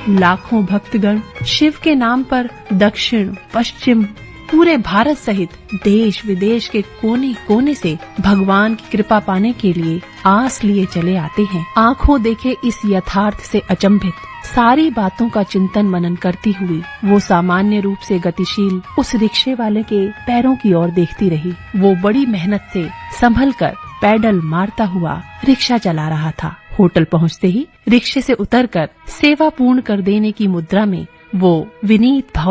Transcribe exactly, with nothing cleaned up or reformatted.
लाखों भक्तगण शिव के नाम पर दक्षिण पश्चिम पूरे भारत सहित देश विदेश के कोने कोने से भगवान की कृपा पाने के लिए आस लिए चले आते हैं। आंखों देखे इस यथार्थ से अचंभित सारी बातों का चिंतन मनन करती हुई वो सामान्य रूप से गतिशील उस रिक्शे वाले के पैरों की ओर देखती रही। वो बड़ी मेहनत से संभल कर पैडल मारता हुआ रिक्शा चला रहा था। होटल पहुंचते ही रिक्शे से उतरकर सेवा पूर्ण कर देने की मुद्रा में वो विनीत भाव